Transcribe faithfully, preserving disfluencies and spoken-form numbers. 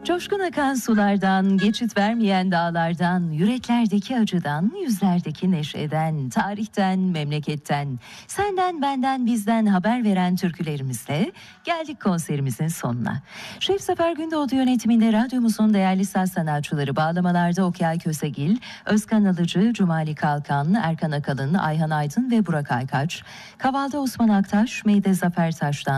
Coşkun akan sulardan, geçit vermeyen dağlardan, yüreklerdeki acıdan, yüzlerdeki neşeden, tarihten, memleketten, senden, benden, bizden haber veren türkülerimizle geldik konserimizin sonuna. Şef Zafer Gündoğdu yönetiminde radyomuzun değerli saz sanatçıları bağlamalarda Okyay Kösegil, Özkan Alıcı, Cumali Kalkan, Erkan Akalın, Ayhan Aydın ve Burak Aykaç, Kavalda Osman Aktaş, Meyde Zafer Taş'tan